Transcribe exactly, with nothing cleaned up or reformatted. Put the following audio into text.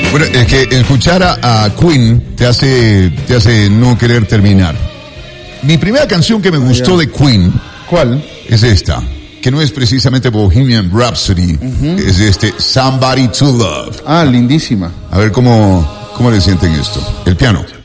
Bueno, es que escuchar a, a Queen te hace, te hace no querer terminar. Mi primera canción que me gustó de Queen, ¿cuál? Es esta, que no es precisamente Bohemian Rhapsody, uh-huh. es este Somebody to Love. Ah, lindísima. A ver cómo, cómo le sienten esto. El piano.